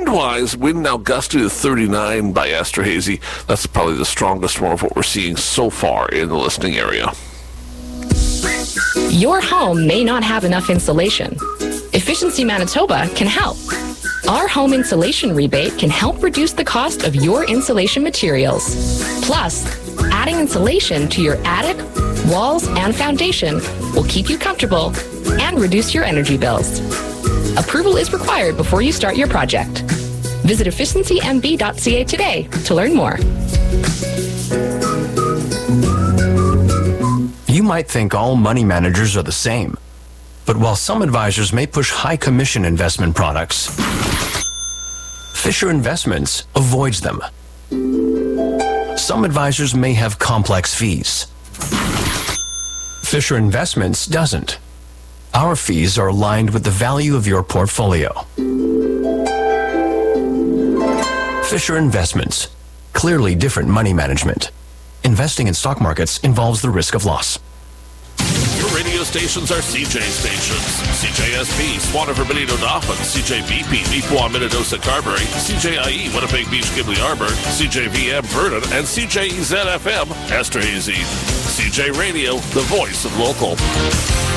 wind-wise, wind now gusting to 39 by Esterhazy. That's probably the strongest one of what we're seeing so far in the listening area. Your home may not have enough insulation. Efficiency Manitoba can help. Our home insulation rebate can help reduce the cost of your insulation materials. Plus, adding insulation to your attic, walls, and foundation will keep you comfortable and reduce your energy bills. Approval is required before you start your project. Visit efficiencymb.ca today to learn more. You might think all money managers are the same. But while some advisors may push high commission investment products, Fisher Investments avoids them. Some advisors may have complex fees. Fisher Investments doesn't. Our fees are aligned with the value of your portfolio. Fisher Investments. Clearly different money management. Investing in stock markets involves the risk of loss. Your radio stations are CJ stations. CJSP, Swan River, Benito, Dauphin, CJBP, Neepawa, Minnedosa, Carberry, CJIE, Winnipeg Beach, Ghibli Arbor, CJVM, Vernon, and CJEZ-FM, Esterhazy. CJ Radio, the voice of local.